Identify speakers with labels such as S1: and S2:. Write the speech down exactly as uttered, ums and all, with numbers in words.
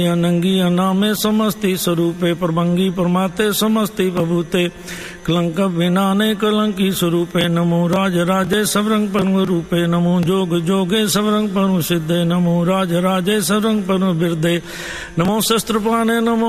S1: अनंगी अनामे समस्ति स्वरूपे प्रभंगी परमाते समस्ति प्रभुते कलंक विनाने कलंकी स्वरूपे नमो राज राजे सवरंग परम रूपे नमो जोग जोगे सवरंग परम सिद्धे नमो राज राजे सवरंग परम बिरदे नमो शस्त्रपाणे नमो